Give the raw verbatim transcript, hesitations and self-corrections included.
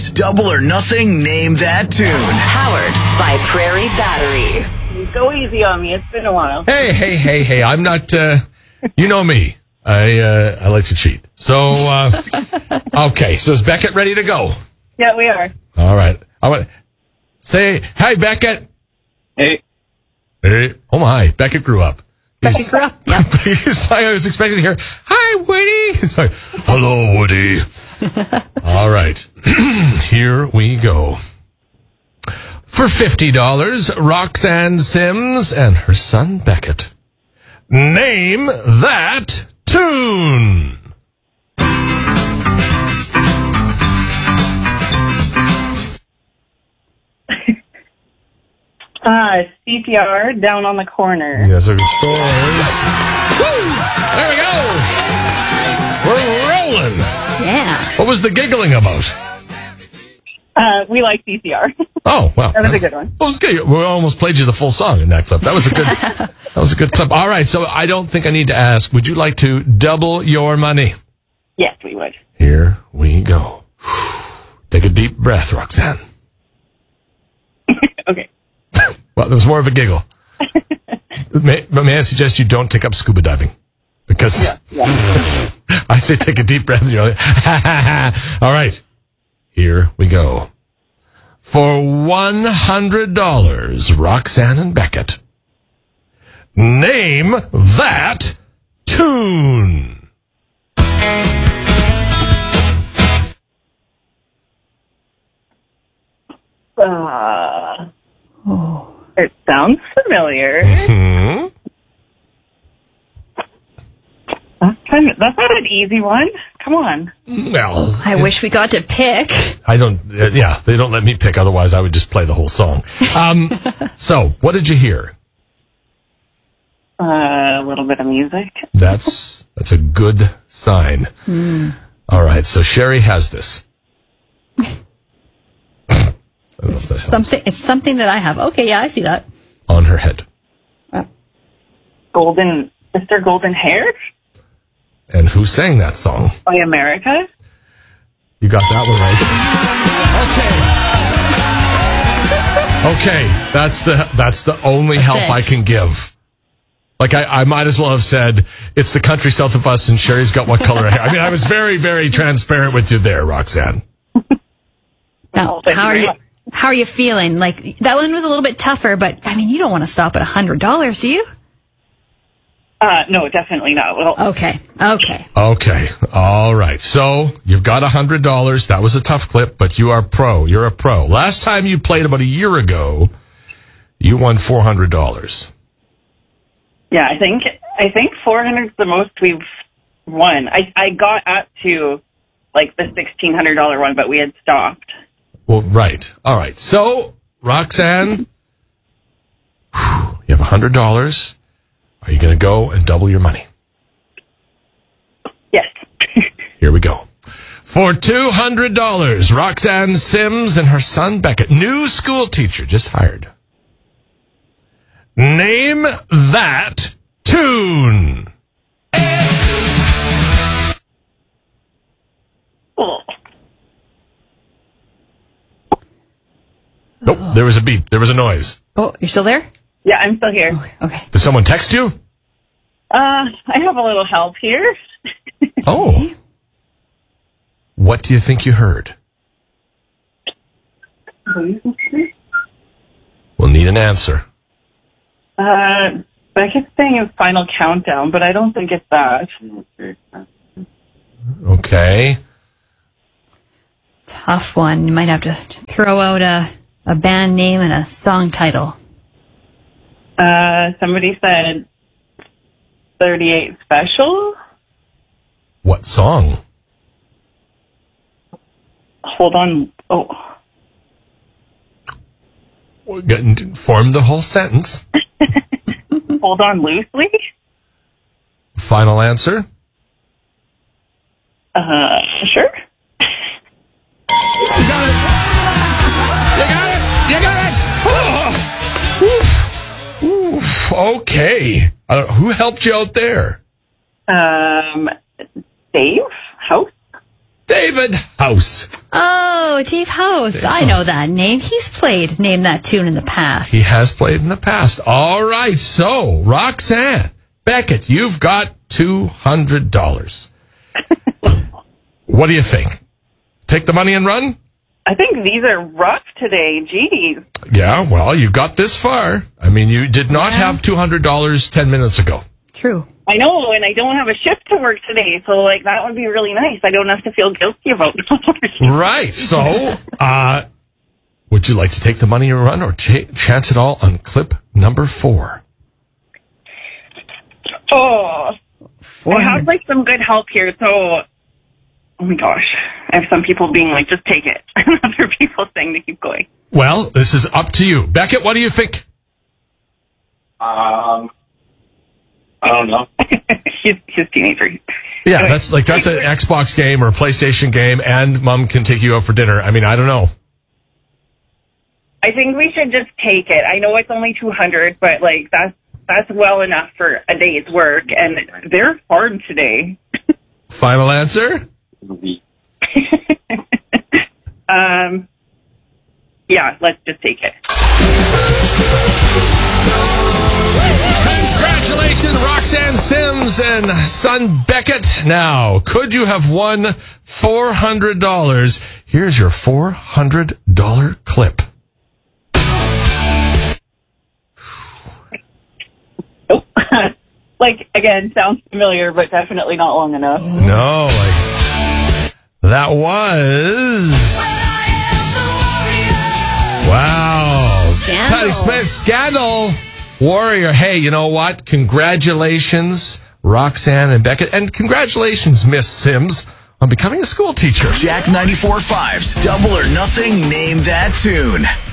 It's Double or Nothing, Name That Tune. Powered by Prairie Battery. Go easy on me. It's been a while. Hey, hey, hey, hey. I'm not, uh, you know me. I, uh, I like to cheat. So, uh, okay. So is Beckett ready to go? Yeah, we are. All right. I want say, hi, Beckett. Hey. Hey. Oh my, Beckett grew up. Beckett grew up. Yep. He's like, I was expecting to hear, hi, Woody. He's like, hello, Woody. All right. Here we go. For fifty dollars, Roxanne Sims and her son Beckett. Name that tune. Uh, C P R, Down on the Corner. Yes, of course. Woo! There we go. We're rolling. Yeah. What was the giggling about? Uh, we like C P R. Oh, wow. That was a good one. That was good. We almost played you the full song in that clip. That was a good, that was a good clip. All right. So I don't think I need to ask, would you like to double your money? Yes, we would. Here we go. Take a deep breath, Roxanne. Okay. Well, there was more of a giggle. may, but may I suggest you don't take up scuba diving? Because Yeah, yeah. I say take a deep breath. And you're like, ha, ha, ha. All right. Here we go. For one hundred dollars, Roxanne and Beckett. Name that tune. Uh, oh. It sounds familiar. Hmm? That's, kind of, that's not an easy one. Come on. Well, I wish we got to pick. I don't, uh, yeah, they don't let me pick. Otherwise, I would just play the whole song. Um, so, what did you hear? Uh, a little bit of music. That's, that's a good sign. Mm. All right, so Sherry has this. I don't know if that helps. Something. It's something that I have. Okay, yeah, I see that. On her head. Golden, Mister Golden Hair And who sang that song? by America. You got that one right. Okay. Okay, that's the that's the only That's help it. I can give. Like, I, I might as well have said, it's the country south of us and Sherry's got what color hair. I mean, I was very, very transparent with you there, Roxanne. Now, thank how you are very you? much. How are you feeling? Like, that one was a little bit tougher, but I mean, you don't want to stop at a hundred dollars, do you? Uh, no, definitely not. Well, Okay. Okay. Okay. All right. So you've got a hundred dollars. That was a tough clip, but you are pro. You're a pro. Last time you played about a year ago, you won four hundred dollars. yeah, I think I think four hundred is the most we've won. I I got up to like the sixteen hundred dollar one, but we had stopped. Well, right. All right. So, Roxanne, whew, you have a hundred dollars. Are you going to go and double your money? Yes. Here we go. For two hundred dollars, Roxanne Sims and her son Beckett, new school teacher, just hired. Name that tune. Oh. Nope, there was a beep. There was a noise. Oh, you're still there? Yeah, I'm still here. Okay. Did someone text you? Uh, I have a little help here. Oh. What do you think you heard? We'll need an answer. Uh, Beckett's saying it's Final Countdown, but I don't think it's that. Okay. Tough one. You might have to throw out a, a band name and a song title. Uh, somebody said thirty-eight Special. What song? Hold on. Oh, Form the whole sentence. hold on loosely. Final answer? Uh, sure. You got it! You got it! You got it! Oh. Oof. Oof. Okay. I don't, who helped you out there? Um, Dave House. Dave David House. Oh, Dave House. Dave I House. know that name. He's played Name That Tune in the past. He has played in the past. All right, so Roxanne, Beckett, you've got two hundred dollars. What do you think? Take the money and run? I think these are rough today. Geez. Yeah, well, you got this far. I mean, you did not Yeah. have two hundred dollars ten minutes ago. True. I know, and I don't have a shift to work today, so like that would be really nice. I don't have to feel guilty about it. Right. So, uh, would you like to take the money and run or ch- chance it all on clip number four? Oh, I have like some good help here. So, oh my gosh, I have some people being like, "Just take it," and other people saying to keep going. Well, this is up to you. Beckett, what do you think? Um, I don't know. he's he's teenager. Yeah, Anyway. that's like that's an Xbox game or a PlayStation game, and Mom can take you out for dinner. I mean, I don't know. I think we should just take it. I know it's only two hundred, but like that's that's well enough for a day's work, and they're hard today. Final answer? um, yeah, let's just take it. Congratulations, Roxanne Sims and son Beckett. Now, could you have won four hundred dollars? Here's your four hundred dollars clip. Nope. Like, again, sounds familiar, but definitely not long enough. No, like, that was... Wow. Scandal. Patty Smith, Scandal. Warrior. Hey, you know what? Congratulations, Roxanne and Beckett. And congratulations, Miss Sims, on becoming a school teacher. Jack ninety-four point five's Double or Nothing Name That Tune.